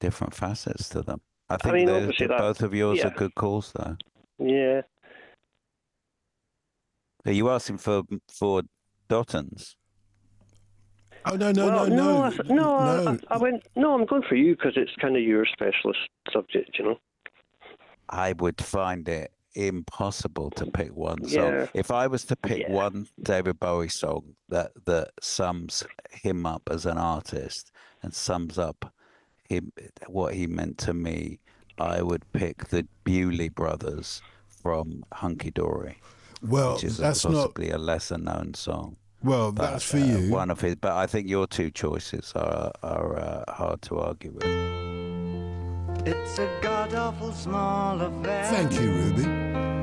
different facets to them. I I think mean, obviously that, both of yours yeah, are good calls, though. yeah. Are you asking for Dottons? Oh no, Well, no, no. I went, no, I'm going for you because it's kind of your specialist subject, you know. I would find it impossible to pick one song. Yeah, If I was to pick yeah. one David Bowie song that sums him up as an artist and sums up him what he meant to me, I would pick the Bewley Brothers from Hunky Dory, Well, which is that's not. possibly a lesser known song. Well, But that's for you. one of his. But I think your two choices are hard to argue with. It's a god awful small affair. Thank you, Ruby.